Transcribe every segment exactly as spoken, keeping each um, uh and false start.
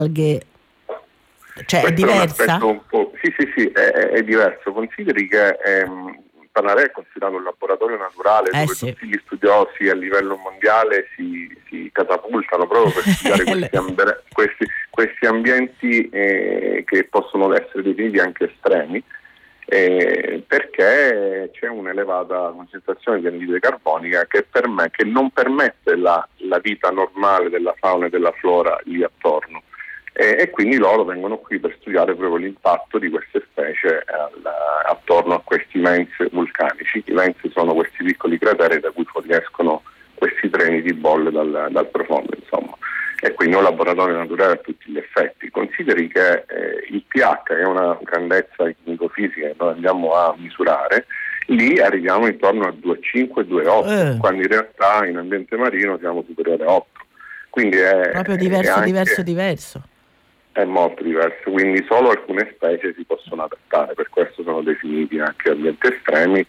alghe, cioè Questo è diversa? È un aspetto un po', sì, sì, sì, è, è diverso. Consideri che ehm, Panarea è considerato un laboratorio naturale Eh dove sì. tutti gli studiosi a livello mondiale si, si catapultano proprio per studiare questi, ambi- questi, questi ambienti eh, che possono essere definiti anche estremi, eh, perché c'è un'elevata concentrazione di anidride carbonica che, per me, che non permette la, la vita normale della fauna e della flora lì attorno. E, e quindi loro vengono qui per studiare proprio l'impatto di queste specie al, attorno a questi vents vulcanici. I vents sono questi piccoli crateri da cui fuoriescono questi treni di bolle dal, dal profondo, insomma. E quindi è un laboratorio naturale a tutti gli effetti. Consideri che eh, il pH, che è una grandezza chimico-fisica che noi andiamo a misurare, lì arriviamo intorno a due virgola cinque due virgola otto, Eh. quando in realtà in ambiente marino siamo superiori a otto. Quindi è Proprio diverso, è anche, diverso, diverso. È molto diverso, quindi solo alcune specie si possono adattare, per questo sono definiti anche ambienti estremi,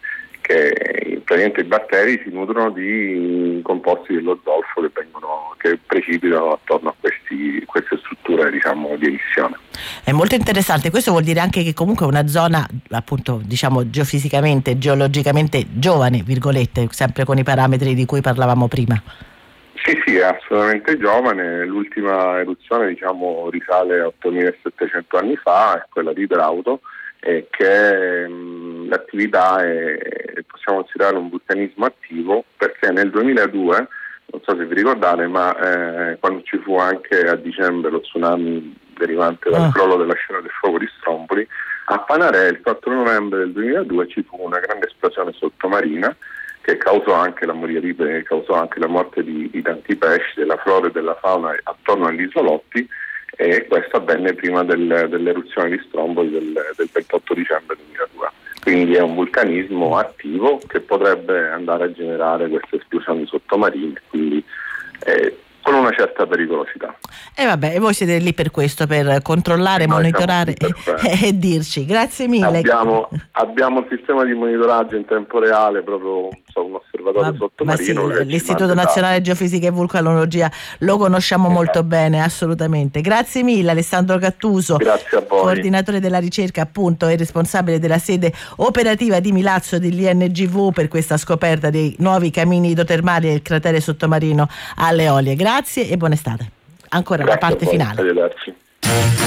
che praticamente i batteri si nutrono di composti dello zolfo che vengono, che precipitano attorno a questi, queste strutture, diciamo, di emissione. È molto interessante. Questo vuol dire anche che comunque è una zona, appunto, diciamo geofisicamente, geologicamente giovane, virgolette, sempre con i parametri di cui parlavamo prima. Sì, sì, è assolutamente giovane. L'ultima eruzione, diciamo, risale a ottomilasettecento anni fa, è quella di Drauto, e che mh, l'attività è, possiamo considerare un vulcanismo attivo, perché nel duemiladue, non so se vi ricordate, ma eh, quando ci fu anche a dicembre lo tsunami derivante dal Ah. crollo della scena del fuoco di Stromboli, a Panarea il quattro novembre del duemiladue ci fu una grande esplosione sottomarina che causò anche la morieripe, che causò anche la morte di, di tanti pesci, della flora e della fauna attorno agli isolotti, e questo avvenne prima del, dell'eruzione di Stromboli del, del ventotto dicembre duemiladue. Quindi è un vulcanismo attivo che potrebbe andare a generare queste esplosioni sottomarine, quindi eh, con una certa pericolosità. E vabbè, e voi siete lì per questo, per controllare, Noi monitorare siamo qui per e, e dirci. Grazie mille. Abbiamo, abbiamo un sistema di monitoraggio in tempo reale, proprio so, un osservatorio Ma, sottomarino. ma sì, che l'Istituto ci manda Nazionale di Geofisica e Vulcanologia lo conosciamo Esatto. molto bene, assolutamente. Grazie mille Alessandro Cattuso, Grazie a voi. coordinatore della ricerca appunto e responsabile della sede operativa di Milazzo dell'I N G V per questa scoperta dei nuovi camini idrotermali e il cratere sottomarino alle Eolie. Grazie e buona estate. Ancora Grazie la parte a voi. finale. Arrivederci.